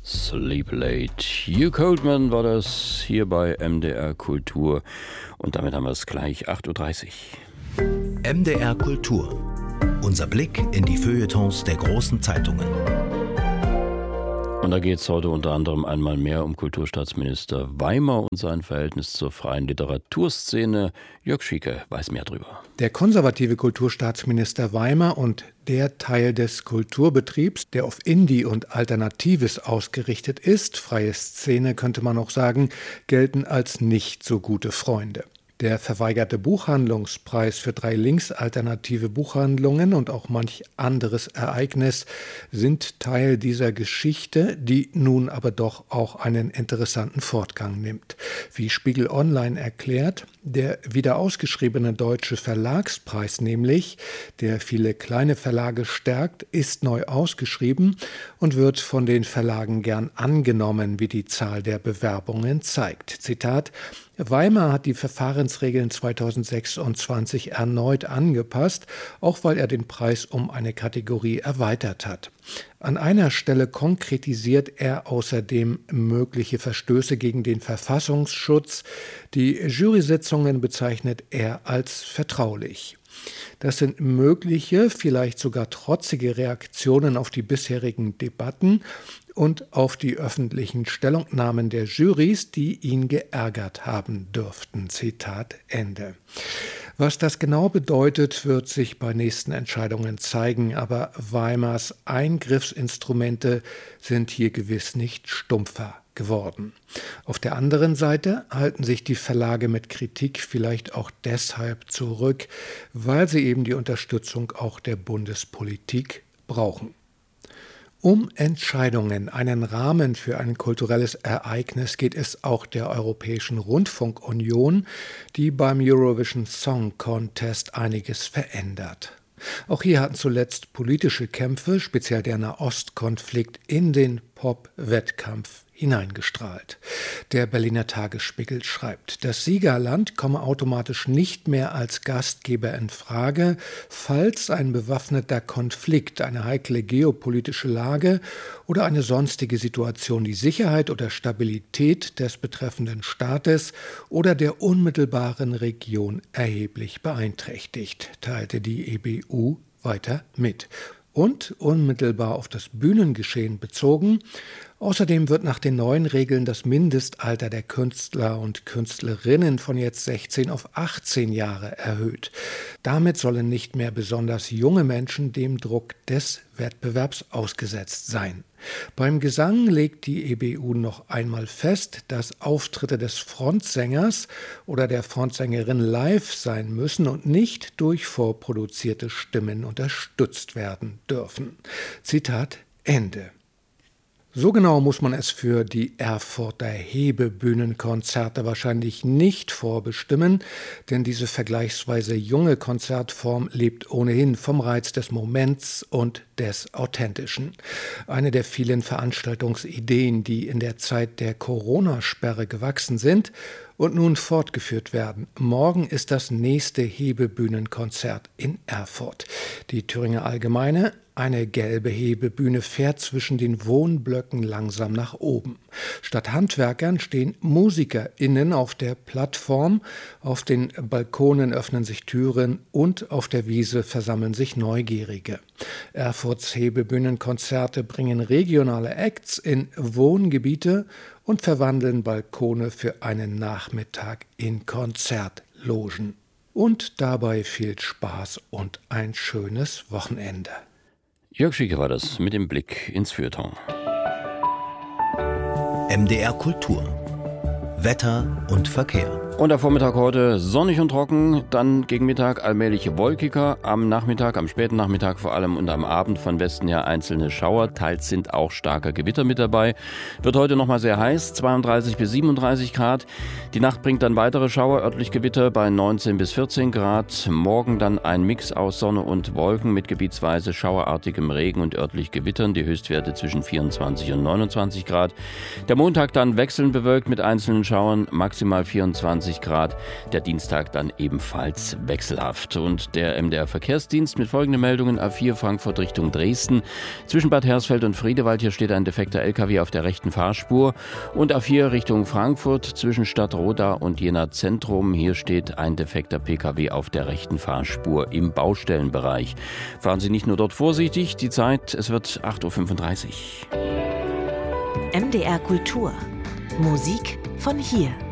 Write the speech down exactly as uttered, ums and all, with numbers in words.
Sleep Late. Hugh Coldman war das hier bei M D R Kultur. Und damit haben wir es gleich acht Uhr dreißig. M D R Kultur. Unser Blick in die Feuilletons der großen Zeitungen. Und da geht es heute unter anderem einmal mehr um Kulturstaatsminister Weimer und sein Verhältnis zur freien Literaturszene. Jörg Schieke weiß mehr drüber. Der konservative Kulturstaatsminister Weimer und der Teil des Kulturbetriebs, der auf Indie und Alternatives ausgerichtet ist, freie Szene könnte man auch sagen, gelten als nicht so gute Freunde. Der verweigerte Buchhandlungspreis für drei linksalternative Buchhandlungen und auch manch anderes Ereignis sind Teil dieser Geschichte, die nun aber doch auch einen interessanten Fortgang nimmt. Wie Spiegel Online erklärt, der wieder ausgeschriebene Deutsche Verlagspreis nämlich, der viele kleine Verlage stärkt, ist neu ausgeschrieben und wird von den Verlagen gern angenommen, wie die Zahl der Bewerbungen zeigt. Zitat: Weimer hat die Verfahrensregeln zweitausendsechsundzwanzig erneut angepasst, auch weil er den Preis um eine Kategorie erweitert hat. An einer Stelle konkretisiert er außerdem mögliche Verstöße gegen den Verfassungsschutz. Die Jury-Sitzungen bezeichnet er als vertraulich. Das sind mögliche, vielleicht sogar trotzige Reaktionen auf die bisherigen Debatten und auf die öffentlichen Stellungnahmen der Jurys, die ihn geärgert haben dürften. Zitat Ende. Was das genau bedeutet, wird sich bei nächsten Entscheidungen zeigen, aber Weimars Eingriffsinstrumente sind hier gewiss nicht stumpfer geworden. Auf der anderen Seite halten sich die Verlage mit Kritik vielleicht auch deshalb zurück, weil sie eben die Unterstützung auch der Bundespolitik brauchen. Um Entscheidungen, einen Rahmen für ein kulturelles Ereignis geht es auch der Europäischen Rundfunkunion, die beim Eurovision Song Contest einiges verändert. Auch hier hatten zuletzt politische Kämpfe, speziell der Nahostkonflikt, in den Pop-Wettkampf hineingestrahlt. Der Berliner Tagesspiegel schreibt, das Siegerland komme automatisch nicht mehr als Gastgeber in Frage, falls ein bewaffneter Konflikt, eine heikle geopolitische Lage oder eine sonstige Situation die Sicherheit oder Stabilität des betreffenden Staates oder der unmittelbaren Region erheblich beeinträchtigt, teilte die E B U weiter mit. Und unmittelbar auf das Bühnengeschehen bezogen, außerdem wird nach den neuen Regeln das Mindestalter der Künstler und Künstlerinnen von jetzt sechzehn auf achtzehn Jahre erhöht. Damit sollen nicht mehr besonders junge Menschen dem Druck des Wettbewerbs ausgesetzt sein. Beim Gesang legt die E B U noch einmal fest, dass Auftritte des Frontsängers oder der Frontsängerin live sein müssen und nicht durch vorproduzierte Stimmen unterstützt werden dürfen. Zitat Ende. So genau muss man es für die Erfurter Hebebühnenkonzerte wahrscheinlich nicht vorbestimmen, denn diese vergleichsweise junge Konzertform lebt ohnehin vom Reiz des Moments und des Authentischen. Eine der vielen Veranstaltungsideen, die in der Zeit der Corona-Sperre gewachsen sind und nun fortgeführt werden. Morgen ist das nächste Hebebühnenkonzert in Erfurt. Die Thüringer Allgemeine, eine gelbe Hebebühne, fährt zwischen den Wohnblöcken langsam nach oben. Statt Handwerkern stehen MusikerInnen auf der Plattform, auf den Balkonen öffnen sich Türen und auf der Wiese versammeln sich Neugierige. Erfurts Hebebühnenkonzerte bringen regionale Acts in Wohngebiete und verwandeln Balkone für einen Nachmittag in Konzertlogen. Und dabei viel Spaß und ein schönes Wochenende. Jörg Schieke war das mit dem Blick ins Feuilleton. M D R Kultur. Wetter und Verkehr. Und der Vormittag heute sonnig und trocken, dann gegen Mittag allmählich wolkiger, am Nachmittag, am späten Nachmittag vor allem und am Abend von Westen her einzelne Schauer, teils sind auch starke Gewitter mit dabei. Wird heute nochmal sehr heiß, zweiunddreißig bis siebenunddreißig Grad. Die Nacht bringt dann weitere Schauer, örtlich Gewitter bei neunzehn bis vierzehn Grad. Morgen dann ein Mix aus Sonne und Wolken mit gebietsweise schauerartigem Regen und örtlich Gewittern, die Höchstwerte zwischen vierundzwanzig und neunundzwanzig Grad. Der Montag dann wechselnd bewölkt mit einzelnen Schauern, maximal vierundzwanzig einunddreißig Grad. Der Dienstag dann ebenfalls wechselhaft. Und der M D R-Verkehrsdienst mit folgenden Meldungen: A vier Frankfurt Richtung Dresden. Zwischen Bad Hersfeld und Friedewald, hier steht ein defekter L K W auf der rechten Fahrspur. Und A vier Richtung Frankfurt zwischen Stadtroda und Jena Zentrum. Hier steht ein defekter P K W auf der rechten Fahrspur im Baustellenbereich. Fahren Sie nicht nur dort vorsichtig. Die Zeit, es wird acht Uhr fünfunddreißig. M D R Kultur. Musik von hier.